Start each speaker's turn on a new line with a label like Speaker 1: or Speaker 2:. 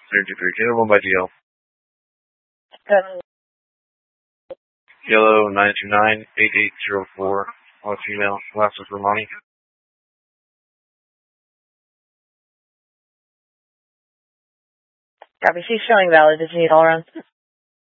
Speaker 1: 33, Kilo 1 by DL.
Speaker 2: Good.
Speaker 1: Yellow 929-8804, all female, last of Romani.
Speaker 2: Copy, she's showing valid. Did you need all around?